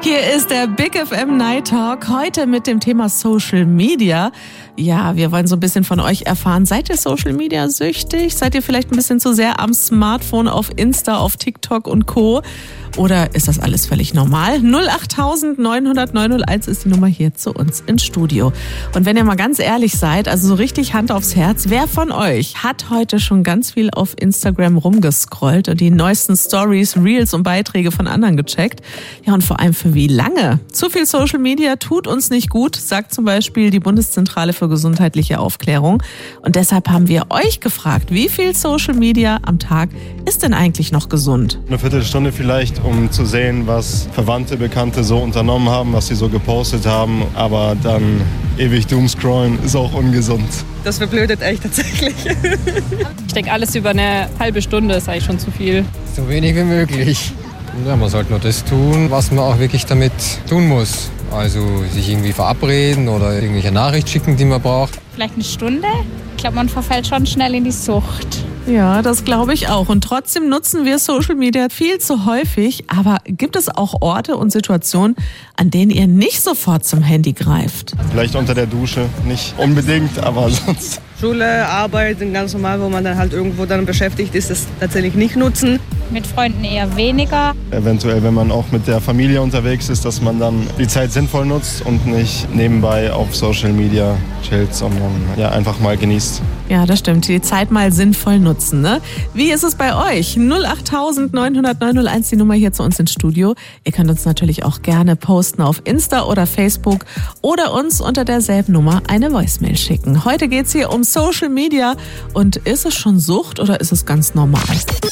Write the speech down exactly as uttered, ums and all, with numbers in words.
Hier ist der Big F M Night Talk, heute mit dem Thema Social Media. Ja, wir wollen so ein bisschen von euch erfahren, seid ihr Social Media süchtig? Seid ihr vielleicht ein bisschen zu sehr am Smartphone, auf Insta, auf TikTok und Co.? Oder ist das alles völlig normal? null acht neun null null neun null eins ist die Nummer hier zu uns ins Studio. Und wenn ihr mal ganz ehrlich seid, also so richtig Hand aufs Herz, wer von euch hat heute schon ganz viel auf Instagram rumgescrollt und die neuesten Stories, Reels und Beiträge von anderen gecheckt? Ja, und vor allem für wie lange? Zu viel Social Media tut uns nicht gut, sagt zum Beispiel die Bundeszentrale für gesundheitliche Aufklärung. Und deshalb haben wir euch gefragt, wie viel Social Media am Tag ist denn eigentlich noch gesund? Eine Viertelstunde vielleicht, um zu sehen, was Verwandte, Bekannte so unternommen haben, was sie so gepostet haben. Aber dann ewig doomscrollen ist auch ungesund. Das verblödet echt tatsächlich. Ich denke, alles über eine halbe Stunde ist eigentlich schon zu viel. So wenig wie möglich. Ja, man sollte nur das tun, was man auch wirklich damit tun muss. Also sich irgendwie verabreden oder irgendwelche Nachricht schicken, die man braucht. Vielleicht eine Stunde? Ich glaube, man verfällt schon schnell in die Sucht. Ja, das glaube ich auch. Und trotzdem nutzen wir Social Media viel zu häufig. Aber gibt es auch Orte und Situationen, an denen ihr nicht sofort zum Handy greift? Vielleicht unter der Dusche, nicht unbedingt, aber sonst. Schule, Arbeit, ganz normal, wo man dann halt irgendwo dann beschäftigt ist, das tatsächlich nicht nutzen. Mit Freunden eher weniger. Eventuell, wenn man auch mit der Familie unterwegs ist, dass man dann die Zeit sinnvoll nutzt und nicht nebenbei auf Social Media chillt, sondern ja, einfach mal genießt. Ja, das stimmt. Die Zeit mal sinnvoll nutzen, ne? Wie ist es bei euch? null acht neun null null neun null eins, die Nummer hier zu uns ins Studio. Ihr könnt uns natürlich auch gerne posten auf Insta oder Facebook oder uns unter derselben Nummer eine Voicemail schicken. Heute geht's hier um Social Media. Und ist es schon Sucht oder ist es ganz normal?